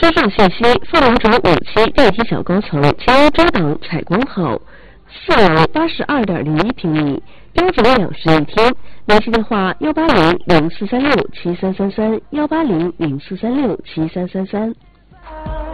车上信息：凤楼轴5期电梯小高层，前遮挡采光好，4楼82.01平米，标准2室1厅。联系电话：18004367333，18004367333。